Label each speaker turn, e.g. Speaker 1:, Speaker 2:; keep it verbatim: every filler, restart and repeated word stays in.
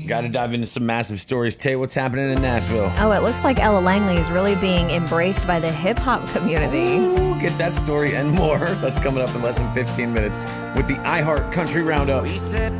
Speaker 1: Got to dive into some massive stories. Tay, what's happening in Nashville?
Speaker 2: Oh, it looks like Ella Langley is really being embraced by the hip-hop community.
Speaker 1: Ooh, get that story and more. That's coming up in less than fifteen minutes with the iHeart Country Roundup.